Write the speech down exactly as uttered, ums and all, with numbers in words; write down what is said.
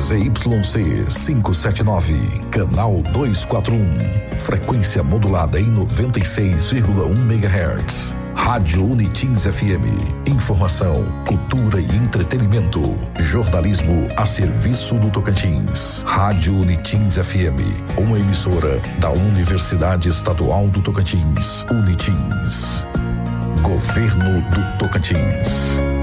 Z Y C quinhentos e setenta e nove, canal duzentos e quarenta e um, frequência modulada em noventa e seis vírgula um megahertz. Rádio Unitins F M. Informação, cultura e entretenimento. Jornalismo a serviço do Tocantins. Rádio Unitins F M. Uma emissora da Universidade Estadual do Tocantins. Unitins. Governo do Tocantins.